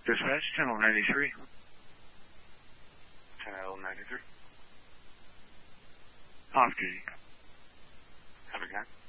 Dispatch, channel 93. Channel 93. Off duty. Have a gun.